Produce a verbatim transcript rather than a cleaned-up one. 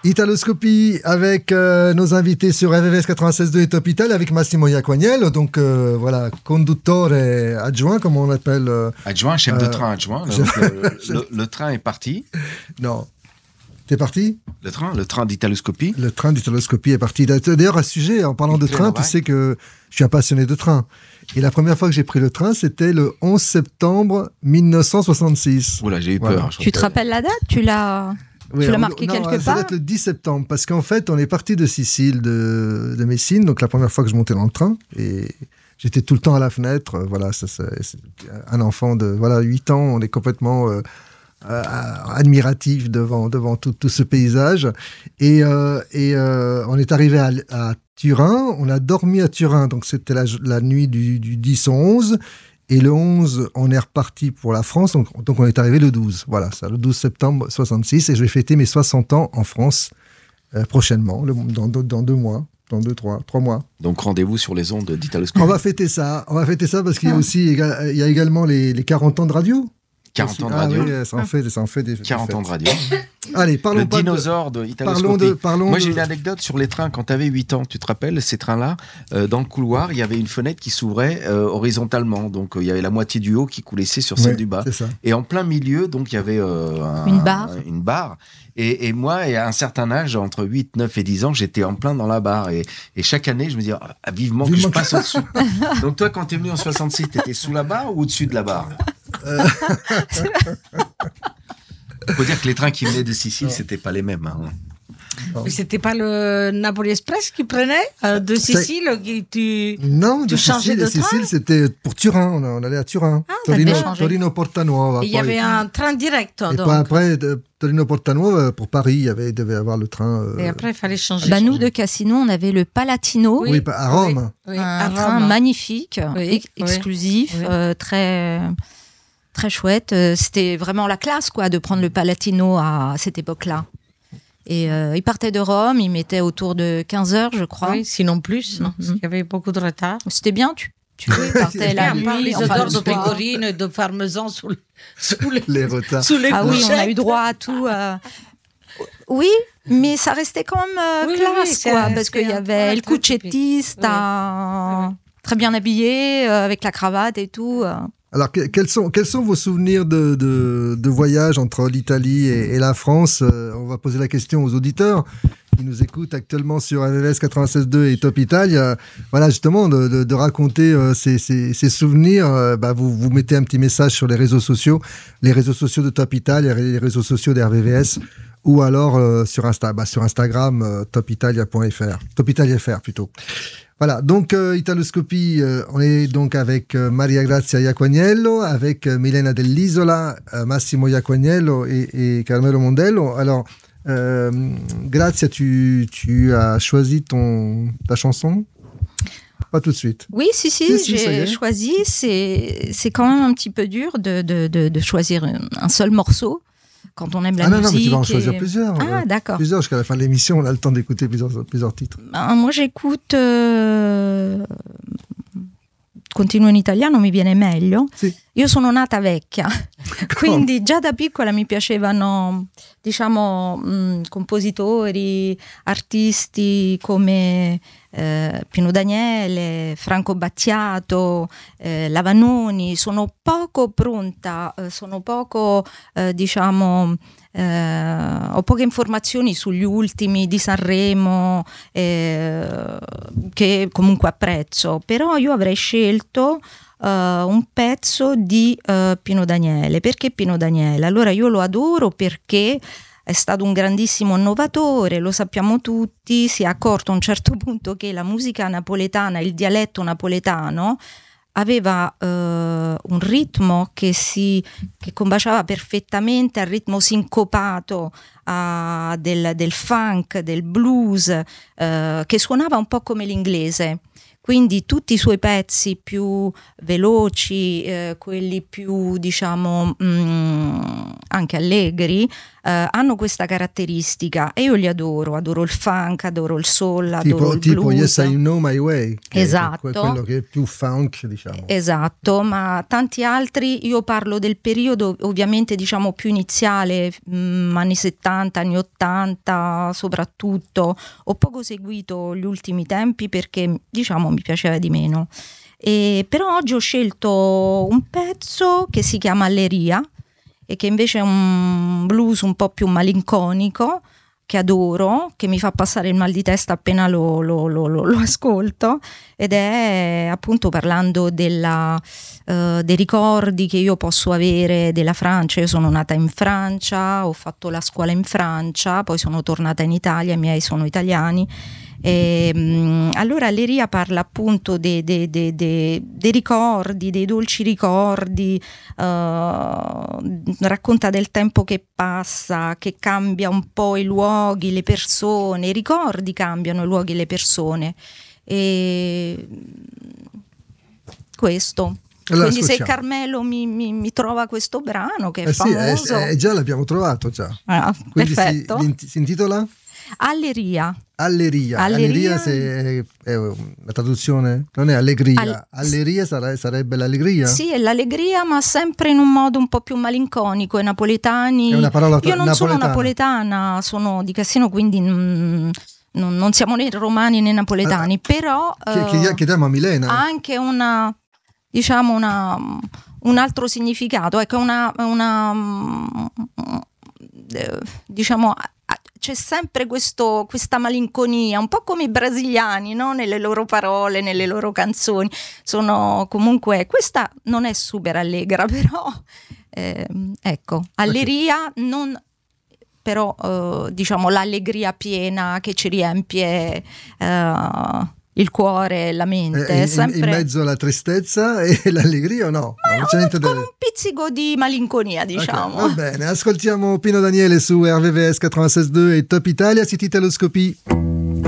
Italoscopie avec euh, nos invités sur R V V S quatre-vingt-seize deux et Top Italia avec Massimo Iaquagnello, donc euh, voilà, conduttore adjoint, comme on l'appelle. Euh, adjoint, chef de euh, train adjoint. Je... Donc, le, le, le train est parti. Non. T'es parti ? Le train, le train d'Italoscopie. Le train d'Italoscopie est parti. D'ailleurs, à ce sujet, en parlant de train, tu sais que je suis un passionné de train. Et la première fois que j'ai pris le train, c'était le onze septembre mille neuf cent soixante-six. Oula, j'ai eu voilà. peur. Tu te rappelles la date ? Tu l'as, oui, tu l'as on, marqué non, quelque ça part ? Ça doit être le dix septembre, parce qu'en fait, on est parti de Sicile, de, de Messine, donc la première fois que je montais dans le train. Et j'étais tout le temps à la fenêtre. Voilà, ça, ça, c'est un enfant de voilà, huit ans, on est complètement... Euh, Euh, admiratif devant, devant tout, tout ce paysage. Et, euh, et euh, on est arrivé à, à Turin, on a dormi à Turin, donc c'était la, la nuit du, du dix au onze, et le onze, on est reparti pour la France, donc, donc on est arrivé le douze. Voilà, ça, le douze septembre soixante-six, et je vais fêter mes soixante ans en France euh, prochainement, le, dans, dans deux mois. Dans deux, trois, trois mois. Donc rendez-vous sur les ondes d'Italoscopie. On va fêter ça, on va fêter ça parce qu'il y a aussi il y a également les, les quarante ans de radio. quarante ans de radio. Ah oui, ça en fait, ça en fait des quarante des ans de radio. Allez, parlons le pas dinosaure de, de Italoscopie. Parlons de, parlons Moi, j'ai de... une anecdote sur les trains. Quand tu avais huit ans, tu te rappelles, ces trains-là, euh, dans le couloir, il y avait une fenêtre qui s'ouvrait euh, horizontalement. Donc, euh, il y avait la moitié du haut qui coulissait sur celle ouais, du bas. C'est ça. Et en plein milieu, donc, il y avait euh, un, une barre. Un, une barre. Et, et moi, et à un certain âge, entre huit, neuf et dix ans, j'étais en plein dans la barre. Et, et chaque année, je me disais, ah, vivement, vivement que je passe au-dessus. Donc, toi, quand tu es venu en soixante-six, tu étais sous la barre ou au-dessus de la barre ? euh... Faut dire que les trains qui venaient de Sicile, c'était pas les mêmes. Hein. Mais c'était pas le Napoli Express qui prenait euh, de Sicile qui tu non tu de changeais Sicile, de Sicile train. C'était pour Turin, on, on allait à Turin. Ah, Torino, Torino Porta Nuova. Il y avait un train direct. Et donc. après de, Torino Porta Nuova pour Paris, il y avait il devait avoir le train. Euh... Et après il fallait changer. Bah nous de Cassino, on avait le Palatino. Oui, oui à Rome. Oui, oui, un à train Rome. magnifique, oui, ex- exclusif, oui. euh, très très chouette. C'était vraiment la classe, quoi, de prendre le Palatino à cette époque-là. Et euh, il partait de Rome, il mettait autour de quinze heures, je crois. Oui, sinon plus, non, parce qu'il y avait beaucoup de retard. C'était bien, tu, tu partais la nuit. Les enfin, odeurs le de soir. pécorine, de parmesan sous, le, sous les, les retards. Sous les ah oui, on a couchettes. eu droit à tout. Euh... Oui, mais ça restait quand même euh, oui, classe, oui, quoi, c'est, parce c'est qu'il y avait un le cuccettista, oui. très bien habillé, euh, avec la cravate et tout. Euh. Alors, que, quels, sont, quels sont vos souvenirs de, de, de voyage entre l'Italie et, et la France ? euh, On va poser la question aux auditeurs qui nous écoutent actuellement sur R V V S quatre-vingt-seize deux et Top Italia. Voilà, justement, de, de, de raconter euh, ces, ces, ces souvenirs. Euh, bah, vous, vous mettez un petit message sur les réseaux sociaux, les réseaux sociaux de Top Italia, les réseaux sociaux d'R V V S, ou alors euh, sur, Insta, bah, sur Instagram, euh, top italia point f r. Top Italia F R plutôt. Voilà, donc euh, Italoscopie, euh, on est donc avec euh, Maria Grazia Iaquagnello, avec euh, Milena Dell'Isola, euh, Massimo Iaquagnello et, et Carmelo Mondello. Alors, euh, Grazia, tu, tu as choisi ton, ta chanson ? Pas tout de suite. Oui, si, si, Si, si, ça y j'ai est. choisi. C'est, c'est quand même un petit peu dur de, de, de, de choisir un seul morceau quand on aime la ah non, musique. non, mais tu vas en et- choisir plusieurs. Ah, euh, d'accord. Plusieurs, jusqu'à la fin de l'émission, on a le temps d'écouter plusieurs, plusieurs titres. Ben, moi, j'écoute euh, continuo in italiano, mi viene meglio. Sì. Io sono nata vecchia, quindi già da piccola mi piacevano, diciamo, mh, compositori, artisti come eh, Pino Daniele, Franco Battiato, eh, Lavanoni. Sono poco pronta, eh, sono poco, eh, diciamo, eh, ho poche informazioni sugli ultimi di Sanremo, eh, che comunque apprezzo, però io avrei scelto Uh, un pezzo di uh, Pino Daniele. Perché Pino Daniele? Allora io lo adoro perché è stato un grandissimo innovatore, lo sappiamo tutti, si è accorto a un certo punto che la musica napoletana, il dialetto napoletano aveva uh, un ritmo che si che combaciava perfettamente al ritmo sincopato uh, del, del funk, del blues, uh, che suonava un po' come l'inglese. Quindi tutti i suoi pezzi più veloci, eh, quelli più, diciamo, mh, anche allegri, eh, hanno questa caratteristica e io li adoro, adoro il funk, adoro il soul, adoro tipo, il tipo blues. Yes I Know My Way, che esatto, è quello che è più funk, diciamo. Esatto, ma tanti altri, io parlo del periodo ovviamente diciamo più iniziale, mh, anni settanta, anni ottanta soprattutto. Ho poco seguito gli ultimi tempi perché diciamo mi piaceva di meno. E, però oggi ho scelto un pezzo che si chiama Alleria e che invece è un blues un po' più malinconico, che adoro, che mi fa passare il mal di testa appena lo, lo, lo, lo, lo ascolto, ed è appunto parlando della, uh, dei ricordi che io posso avere della Francia. Io sono nata in Francia, ho fatto la scuola in Francia, poi sono tornata in Italia, i miei sono italiani. E, um, allora Alleria parla appunto dei de, de, de, de ricordi, dei dolci ricordi, uh, racconta del tempo che passa, che cambia un po' i luoghi, le persone, i ricordi cambiano i luoghi e le persone, e questo. Allora, quindi ascoltiamo. se Carmelo mi, mi, mi trova questo brano che è eh sì, famoso, eh, eh, già l'abbiamo trovato già. Ah, quindi perfetto. Si, si intitola? Alleria. Alleria. Alleria, Alleria se è, è una traduzione, non è allegria. Al- Alleria sare- sarebbe l'allegria? Sì, è l'allegria, ma sempre in un modo un po' più malinconico. I napoletani. È una parola tra- Io non sono napoletana. napoletana, sono di Cassino, quindi mm, non, non siamo né romani né napoletani, Ah, però Che, eh, che, che diamo a Milena? ha anche una, diciamo, una, un altro significato. Ecco, una, una mm, eh, diciamo. C'è sempre questo, questa malinconia, un po' come i brasiliani, no? Nelle loro parole, nelle loro canzoni. Sono comunque, questa non è super allegra, però eh, ecco, Alleria non, però eh, diciamo l'allegria piena che ci riempie eh, il cuore e la mente. Eh, in, sempre... in mezzo alla tristezza e l'allegria o no? Ma non c'è un, niente da... con un pizzico di malinconia, diciamo. Okay, va bene, ascoltiamo Pino Daniele su R V V S novantasei virgola due e Top Italia, City Telescopie.